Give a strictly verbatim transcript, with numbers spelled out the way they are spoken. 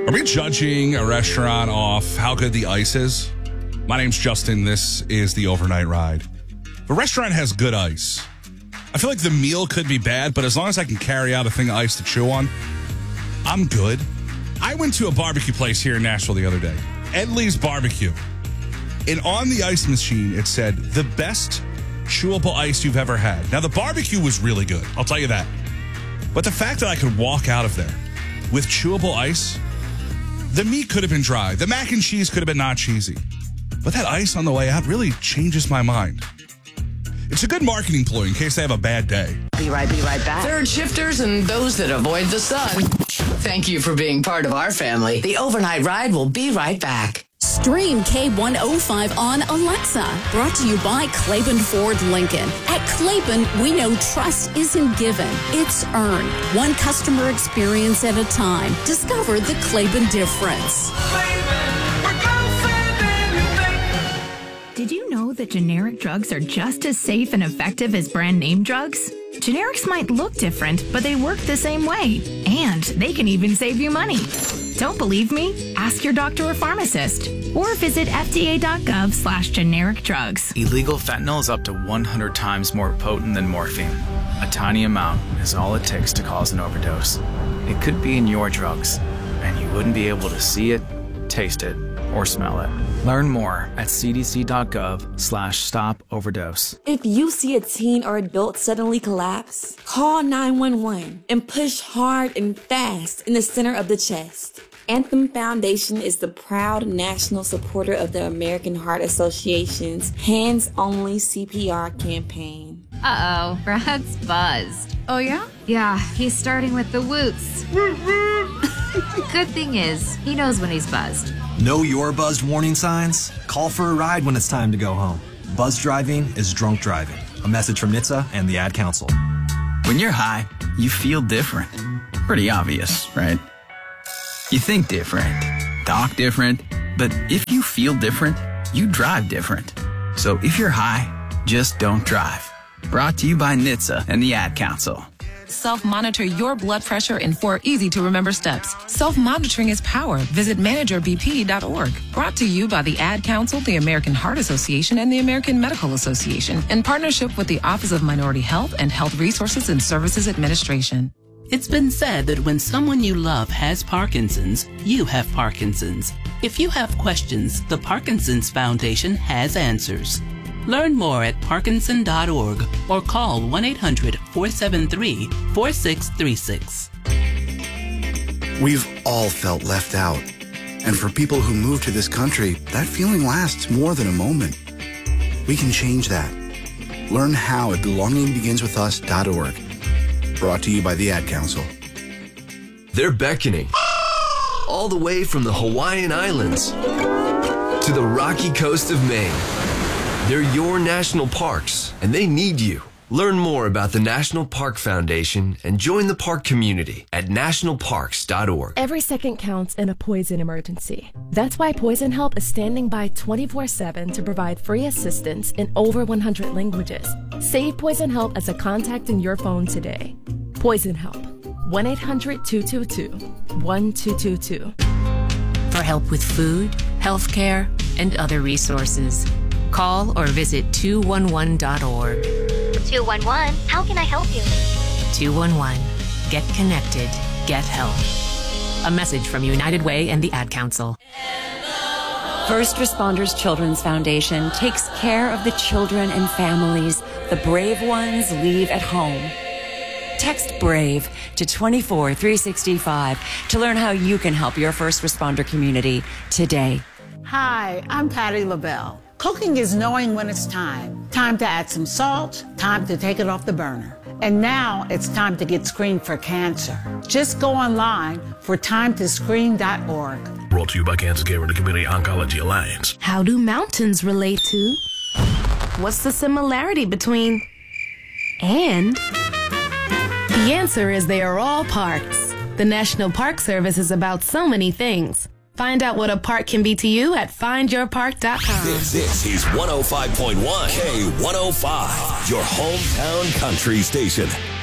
Are we judging a restaurant off how good the ice is? My name's Justin. This is the Overnight Ride. If a restaurant has good ice, I feel like the meal could be bad, but as long as I can carry out a thing of ice to chew on, I'm good. I went to a barbecue place here in Nashville the other day, Edley's Barbecue. And on the ice machine, it said, the best chewable ice you've ever had. Now, the barbecue was really good. I'll tell you that. But the fact that I could walk out of there with chewable ice, the meat could have been dry. The mac and cheese could have been not cheesy. But that ice on the way out really changes my mind. It's a good marketing ploy in case they have a bad day. Be right, be right back. Third shifters and those that avoid the sun. Thank you for being part of our family. The Overnight Ride will be right back. Stream K one oh five on Alexa. Brought to you by Claiborne Ford Lincoln. At Claiborne, we know trust isn't given, it's earned. One customer experience at a time. Discover the Claiborne difference. Did you know that generic drugs are just as safe and effective as brand name drugs? Generics might look different, but they work the same way. And they can even save you money. Don't believe me? Ask your doctor or pharmacist. Or visit fda.gov slash generic drugs. Illegal fentanyl is up to one hundred times more potent than morphine. A tiny amount is all it takes to cause an overdose. It could be in your drugs, and you wouldn't be able to see it, taste it, or smell it. Learn more at cdc.gov slash stop overdose. If you see a teen or adult suddenly collapse, call nine one one and push hard and fast in the center of the chest. Anthem Foundation is the proud national supporter of the American Heart Association's Hands Only C P R campaign. Uh-oh, Brad's buzzed. Oh, yeah? Yeah, he's starting with the whoops. Good thing is, he knows when he's buzzed. Know your buzzed warning signs? Call for a ride when it's time to go home. Buzz driving is drunk driving. A message from N H T S A and the Ad Council. When you're high, you feel different. Pretty obvious, right? You think different, talk different, but if you feel different, you drive different. So if you're high, just don't drive. Brought to you by N H T S A and the Ad Council. Self-monitor your blood pressure in four easy-to-remember steps. Self-monitoring is power. Visit manager b p dot org. Brought to you by the Ad Council, the American Heart Association, and the American Medical Association, in partnership with the Office of Minority Health and Health Resources and Services Administration. It's been said that when someone you love has Parkinson's, you have Parkinson's. If you have questions, the Parkinson's Foundation has answers. Learn more at parkinson dot org or call one eight hundred four seven three four six three six. We've all felt left out. And for people who move to this country, that feeling lasts more than a moment. We can change that. Learn how at belonging begins with us dot org. Brought to you by the Ad Council. They're beckoning. All the way from the Hawaiian Islands to the rocky coast of Maine. They're your national parks, and they need you. Learn more about the National Park Foundation and join the park community at national parks dot org. Every second counts in a poison emergency. That's why Poison Help is standing by twenty-four seven to provide free assistance in over one hundred languages. Save Poison Help as a contact in your phone today. Poison Help. one eight hundred two two two one two two two. For help with food, healthcare, and other resources, call or visit two one one dot org. two one one, how can I help you? two one one, get connected, get help. A message from United Way and the Ad Council. First Responders Children's Foundation takes care of the children and families the brave ones leave at home. Text BRAVE to two four three six five to learn how you can help your first responder community today. Hi, I'm Patty LaBelle. Cooking is knowing when it's time. Time to add some salt, time to take it off the burner. And now it's time to get screened for cancer. Just go online for time to screen dot org. Brought to you by Cancer Care and the Community Oncology Alliance. How do mountains relate to? What's the similarity between and? The answer is they are all parks. The National Park Service is about so many things. Find out what a park can be to you at find your park dot com. This, this is one oh five point one K one oh five, your hometown country station.